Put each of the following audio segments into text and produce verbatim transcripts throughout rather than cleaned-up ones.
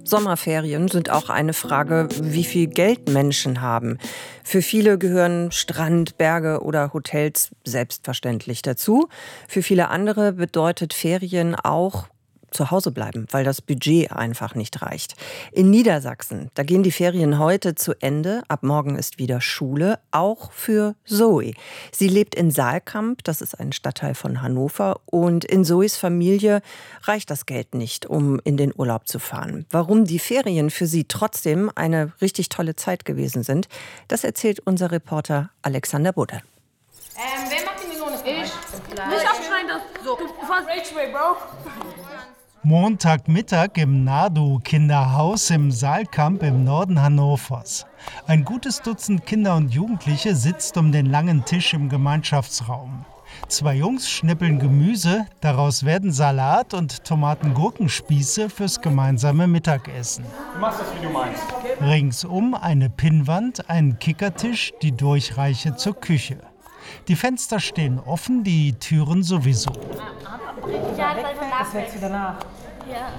Sommerferien sind auch eine Frage, wie viel Geld Menschen haben. Für viele gehören Strand, Berge oder Hotels selbstverständlich dazu. Für viele andere bedeutet Ferien auch zu Hause bleiben, weil das Budget einfach nicht reicht. In Niedersachsen, da gehen die Ferien heute zu Ende. Ab morgen ist wieder Schule, auch für Zoe. Sie lebt in Saalkamp, das ist ein Stadtteil von Hannover. Und in Zoes Familie reicht das Geld nicht, um in den Urlaub zu fahren. Warum die Ferien für sie trotzdem eine richtig tolle Zeit gewesen sind, das erzählt unser Reporter Alexander Budde. Ähm, wer macht die Melone? Ich. Nicht aufschreien, das so. Du fast Rage, Bro. Montagmittag im Nadu-Kinderhaus im Saalkamp im Norden Hannovers. Ein gutes Dutzend Kinder und Jugendliche sitzt um den langen Tisch im Gemeinschaftsraum. Zwei Jungs schnippeln Gemüse, daraus werden Salat und Tomaten-Gurkenspieße fürs gemeinsame Mittagessen. Du machst das, wie du meinst. Ringsum eine Pinnwand, ein Kickertisch, die Durchreiche zur Küche. Die Fenster stehen offen, die Türen sowieso. Das wächst wieder nach. Ja.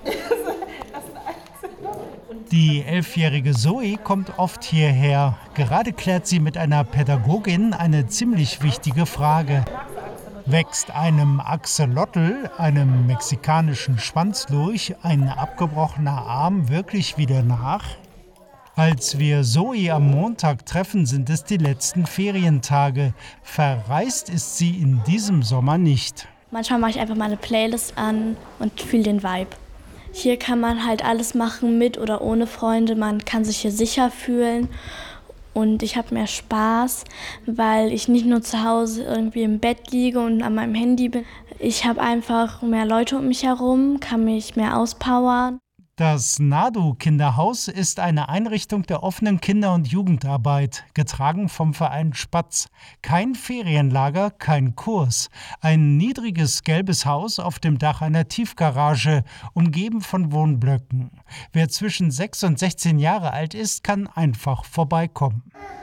Die elfjährige Zoe kommt oft hierher. Gerade klärt sie mit einer Pädagogin eine ziemlich wichtige Frage. Wächst einem Axolotl, einem mexikanischen Schwanzlurch, ein abgebrochener Arm wirklich wieder nach? Als wir Zoe am Montag treffen, sind es die letzten Ferientage. Verreist ist sie in diesem Sommer nicht. Manchmal mache ich einfach meine Playlist an und fühle den Vibe. Hier kann man halt alles machen, mit oder ohne Freunde. Man kann sich hier sicher fühlen und ich habe mehr Spaß, weil ich nicht nur zu Hause irgendwie im Bett liege und an meinem Handy bin. Ich habe einfach mehr Leute um mich herum, kann mich mehr auspowern. Das Nadu-Kinderhaus ist eine Einrichtung der offenen Kinder- und Jugendarbeit, getragen vom Verein Spatz. Kein Ferienlager, kein Kurs. Ein niedriges gelbes Haus auf dem Dach einer Tiefgarage, umgeben von Wohnblöcken. Wer zwischen sechs und sechzehn Jahre alt ist, kann einfach vorbeikommen.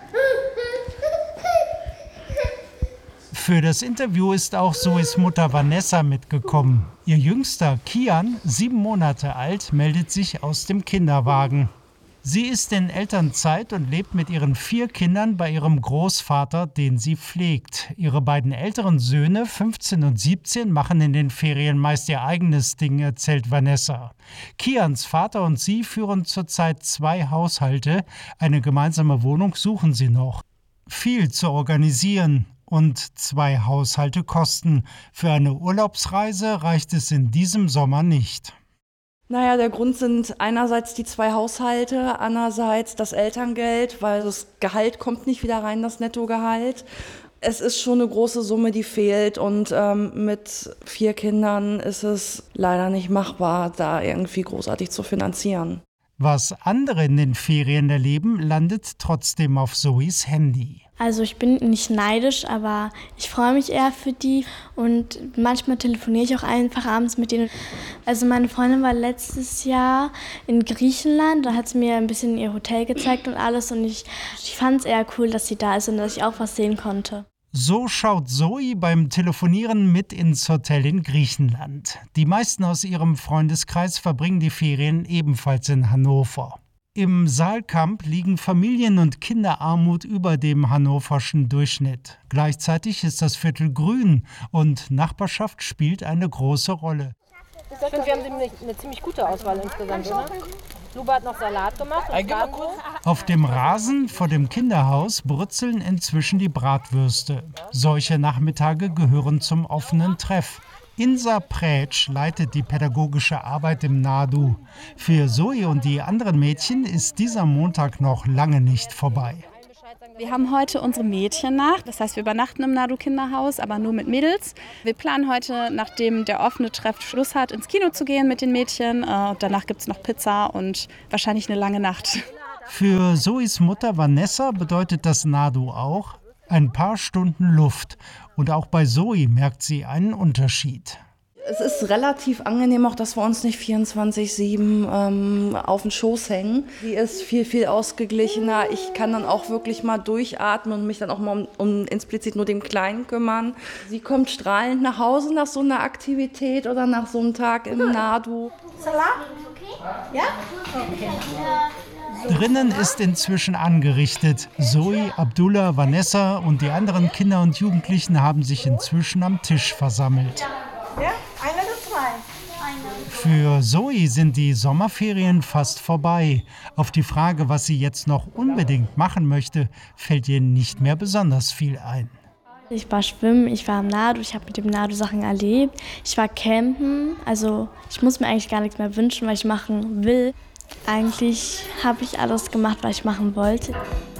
Für das Interview ist auch Zoes Mutter Vanessa mitgekommen. Ihr Jüngster Kian, sieben Monate alt, meldet sich aus dem Kinderwagen. Sie ist in Elternzeit und lebt mit ihren vier Kindern bei ihrem Großvater, den sie pflegt. Ihre beiden älteren Söhne, fünfzehn und siebzehn, machen in den Ferien meist ihr eigenes Ding, erzählt Vanessa. Kians Vater und sie führen zurzeit zwei Haushalte. Eine gemeinsame Wohnung suchen sie noch. Viel zu organisieren. Und zwei Haushalte kosten. Für eine Urlaubsreise reicht es in diesem Sommer nicht. Naja, der Grund sind einerseits die zwei Haushalte, andererseits das Elterngeld, weil das Gehalt kommt nicht wieder rein, das Nettogehalt. Es ist schon eine große Summe, die fehlt und ähm, mit vier Kindern ist es leider nicht machbar, da irgendwie großartig zu finanzieren. Was andere in den Ferien erleben, landet trotzdem auf Zoes Handy. Also ich bin nicht neidisch, aber ich freue mich eher für die und manchmal telefoniere ich auch einfach abends mit denen. Also meine Freundin war letztes Jahr in Griechenland, da hat sie mir ein bisschen ihr Hotel gezeigt und alles und ich, ich fand es eher cool, dass sie da ist und dass ich auch was sehen konnte. So schaut Zoe beim Telefonieren mit ins Hotel in Griechenland. Die meisten aus ihrem Freundeskreis verbringen die Ferien ebenfalls in Hannover. Im Saalkamp liegen Familien- und Kinderarmut über dem hannoverschen Durchschnitt. Gleichzeitig ist das Viertel grün und Nachbarschaft spielt eine große Rolle. Ich finde, wir haben eine, eine ziemlich gute Auswahl insgesamt, oder? Luba hat noch Salat gemacht. Auf dem Rasen vor dem Kinderhaus brutzeln inzwischen die Bratwürste. Solche Nachmittage gehören zum offenen Treff. Insa Prätsch leitet die pädagogische Arbeit im Nadu. Für Zoe und die anderen Mädchen ist dieser Montag noch lange nicht vorbei. Wir haben heute unsere Mädchennacht, das heißt wir übernachten im Nadu-Kinderhaus, aber nur mit Mädels. Wir planen heute, nachdem der offene Treff Schluss hat, ins Kino zu gehen mit den Mädchen. Äh, danach gibt es noch Pizza und wahrscheinlich eine lange Nacht. Für Zoes Mutter Vanessa bedeutet das Nadu auch ein paar Stunden Luft. Und auch bei Zoe merkt sie einen Unterschied. Es ist relativ angenehm auch, dass wir uns nicht vierundzwanzig sieben ähm, auf den Schoß hängen. Sie ist viel, viel ausgeglichener. Ich kann dann auch wirklich mal durchatmen und mich dann auch mal um, um explizit nur den Kleinen kümmern. Sie kommt strahlend nach Hause nach so einer Aktivität oder nach so einem Tag im Nadu. Salat? Drinnen ist inzwischen angerichtet. Zoe, Abdullah, Vanessa und die anderen Kinder und Jugendlichen haben sich inzwischen am Tisch versammelt. Ja, eine oder zwei? Für Zoe sind die Sommerferien fast vorbei. Auf die Frage, was sie jetzt noch unbedingt machen möchte, fällt ihr nicht mehr besonders viel ein. Ich war schwimmen, ich war am Nado, ich habe mit dem Nado Sachen erlebt. Ich war campen, also ich muss mir eigentlich gar nichts mehr wünschen, was ich machen will. Eigentlich habe ich alles gemacht, was ich machen wollte.